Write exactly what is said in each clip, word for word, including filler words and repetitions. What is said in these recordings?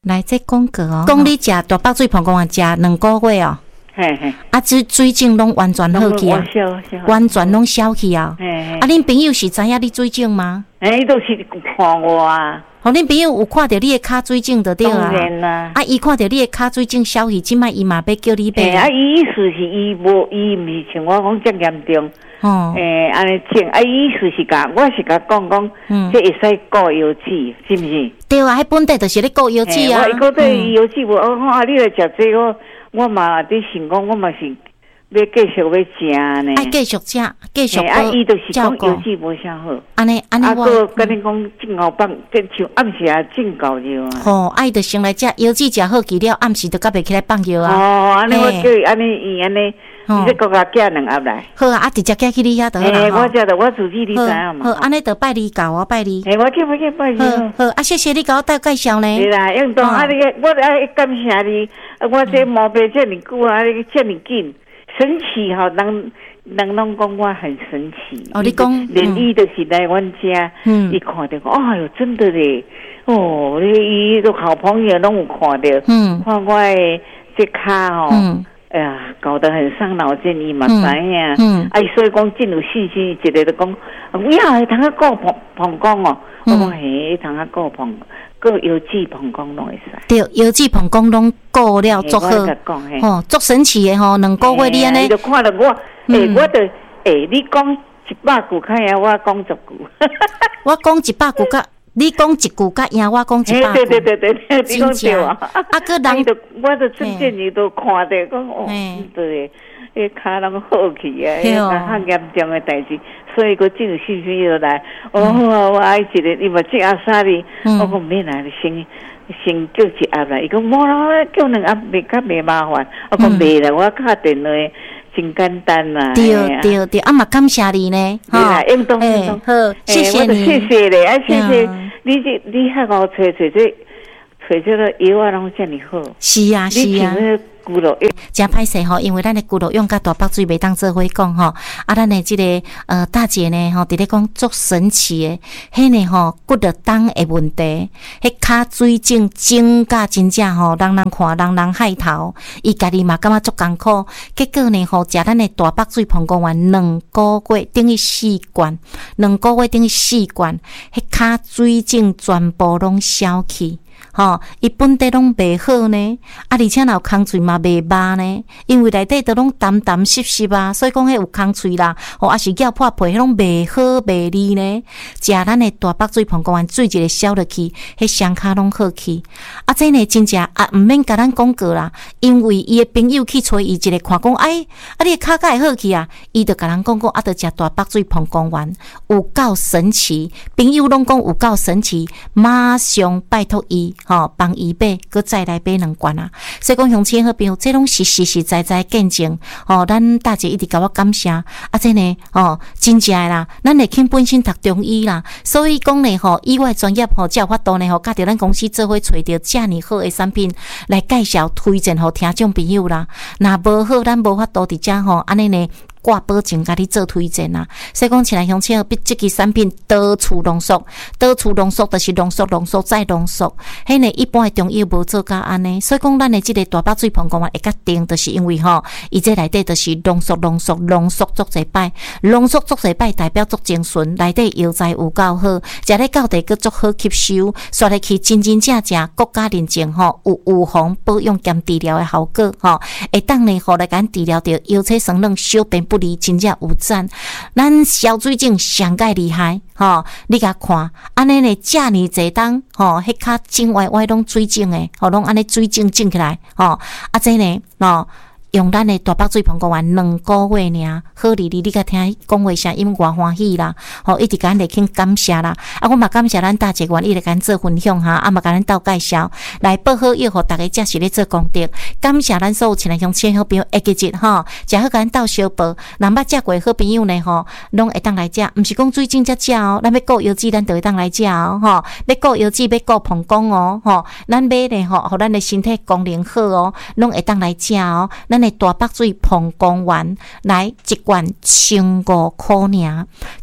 来这广告哦，讲你食大北水膀胱丸食两个月哦。 嘿嘿， 啊，水水肿拢完全好去啊，完全拢消去啊。啊，恁朋友是知影你水肿吗？ 哎，都是看我啊。 哦，恁朋友有看到你的骹水肿就对啊。 当然啦。 啊，伊看到你的骹水肿消去，即摆伊嘛要叫你买。 啊，伊意思是伊无，伊毋是像我讲遮严重。 哦。 诶，安尼种，啊，伊意思是甲，我是甲讲讲，嗯，这会使顾腰子，是毋是？ 对啊，迄本地就是咧顾腰子啊。 我伊讲对腰子无，我讲啊，你来食这个。我嘛伫想讲，我嘛是要继续要食呢。 爱继续食，继续啊，伊就是讲腰子无啥好。 安尼安尼我。 啊，个跟你讲，正后放，即像暗时啊，正够药啊。 吼，爱着先来食腰子食好去了，暗时就甲袂起来放药啊。 哦，安尼我叫伊安尼，伊安尼，伊再搁甲寄两盒来。 好啊，啊，直接寄去你遐就好啦。 诶，我食着，我自己你知影嘛。 好，安尼就拜你教我拜你。 诶，我去，我去拜你。 好，好，啊，谢谢你甲我带介绍呢。 是啦，用当啊，你我爱感谢你。我这毛病这么久啊，这么紧，神奇哈！人人拢讲我很神奇。 哦，你讲， 连伊都是来阮家，嗯，伊看到讲，哎哟，真的嘞，哦，你伊都好朋友拢有看到，嗯，看我的这骹吼，嗯，哎呀，搞得很伤脑筋，伊嘛知影，嗯，哎，所以讲真有信心，一个就讲，以后会通啊顾膀膀胱哦，我讲嘿，通啊顾膀。个腰子膀胱拢会使， 对，腰子膀胱拢顾了足好，吼，足神奇的吼，两个月你安尼， 就看到我，诶，我就诶，你讲一百句较赢我讲十句， 我讲一百句甲你讲一句甲赢我讲一百句， 对对对对，你讲对啊， 啊个人， 我就真正你都看到讲哦，对。迄骹拢好去啊，迄较严重的代志，所以个真有信心又来。哦，我爱一个，伊嘛即阿三哩，我讲免来，先先叫一盒来。伊讲无啦，叫两盒袂较袂麻烦。我讲袂啦，我敲电话真简单啦。 对对对，啊嘛感谢你呢， 哈，应当应当好，谢谢你， 谢谢咧，啊谢谢你这你遐个找找这找这个药啊，拢遮尔好。是啊是啊。 骨肉用真歹势吼，因为咱的骨肉用甲大北水袂当做伙讲吼，啊，咱的即个呃大姐呢吼，伫咧讲足神奇的，迄呢吼骨肉当的问题，迄骹水肿肿甲真正吼，人人看人人害头，伊家己嘛感觉足艰苦，结果呢吼，食咱的大北水膀胱丸两个月等于四罐，两个月等于四罐，迄骹水肿全部拢消去。吼，伊本地拢袂好呢，啊，而且若有空喙嘛袂麻呢，因为内底都拢淡淡湿湿啊，所以讲迄有空喙啦，吼，啊是咬破皮，迄拢袂好袂利呢。食咱的大北水膀胱丸水一个消落去，迄伤骹拢好去。啊，这呢真正啊，毋免甲咱讲过啦，因为伊的朋友去找伊一个看讲，哎，啊你的骹甲会好去啊，伊就甲人讲讲，啊，着食大北水膀胱丸，有够神奇，朋友拢讲有够神奇，马上拜托伊。吼，帮伊买，佮再来买两罐啊！所以讲乡亲好朋友，这拢是实实在在见证。吼，咱大姐一直甲我感谢。啊，这呢，吼，真正诶啦，咱的囝本身读中医啦，所以讲呢，吼，意外专业吼，才有法度呢，吼，甲着咱公司做伙找着遮尔好诶产品来介绍推荐互听众朋友啦。若无好，咱无法度伫遮吼，安尼呢。挂保证甲你做推荐啊，所以讲起来乡亲比这个产品多处浓缩，多处浓缩就是浓缩、浓缩再浓缩。迄呢一般的中医无做甲安尼，所以讲咱的这个大北水膀胱丸会较定，就是因为吼，伊这内底就是浓缩、浓缩、浓缩足侪摆，浓缩足侪摆代表足精纯，内底药材有够好，食咧到底佫足好吸收，刷入去真真正正国家认证吼，有预防保养兼治疗的效果吼，会当呢互来咱治疗着腰椎酸软小便不利，真正有赞。咱消水肿上介厉害，吼！你甲看，安尼呢，遮尔侪当，吼，迄骹肿歪歪拢水肿诶，吼，拢安尼水肿肿起来，吼！啊，这呢，喏。用咱的大北水膀胱丸两个月尔，好哩哩，你甲听讲话声音偌欢喜啦，吼，一直甲咱来请感谢啦，啊，我嘛感谢咱大姐愿意来甲咱做分享哈，啊嘛甲咱斗介绍，来报好药互大家，才是咧做功德，感谢咱所有亲爱乡亲好朋友，下个节吼，诚好甲咱斗小报，若捌食过好朋友呢吼，拢会当来食，毋是讲水肿才食哦，咱要顾腰子，咱就会当来食哦，吼，要顾腰子，要顾膀胱哦，吼，咱买呢吼，互咱的身体功能好哦，拢会当来食哦，咱的大北水膀胱丸来一罐千五块尔，一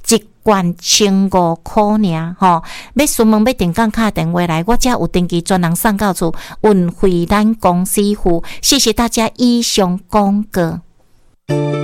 罐千五块尔吼，要询问要订购卡电话来，我遮有登记专人送到厝，运费咱公司付。谢谢大家以上广告。